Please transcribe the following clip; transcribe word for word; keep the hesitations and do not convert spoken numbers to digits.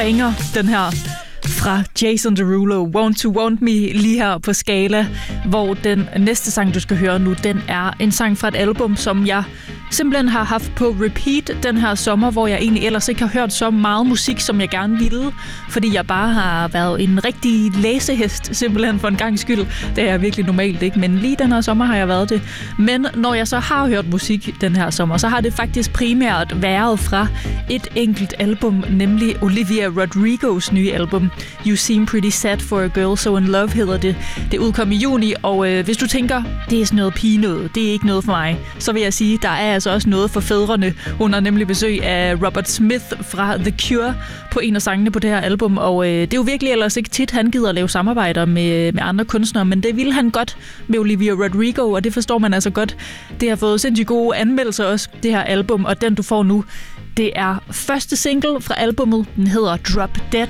banger, den her fra Jason Derulo, Want to Want Me, lige her på Skala, hvor den næste sang, du skal høre nu, den er en sang fra et album, som jeg simpelthen har haft på repeat den her sommer, hvor jeg egentlig ellers ikke har hørt så meget musik, som jeg gerne ville, fordi jeg bare har været en rigtig læsehest, simpelthen for en gang skyld. Det er jeg virkelig normalt ikke, men lige den her sommer har jeg været det. Men når jeg så har hørt musik den her sommer, så har det faktisk primært været fra et enkelt album, nemlig Olivia Rodrigos nye album, You Seem Pretty Sad for a Girl So in Love hedder det. Det udkom i juni, og øh, hvis du tænker, det er sådan noget pige noget, det er ikke noget for mig, så vil jeg sige, der er altså også noget for fædrene. Hun har nemlig besøg af Robert Smith fra The Cure på en af sangene på det her album, og øh, det er jo virkelig ellers ikke tit, han gider at lave samarbejder med, med andre kunstnere, men det ville han godt med Olivia Rodrigo, og det forstår man altså godt. Det har fået sindssygt gode anmeldelser også, det her album, og den du får nu, det er første single fra albummet. Den hedder Drop Dead,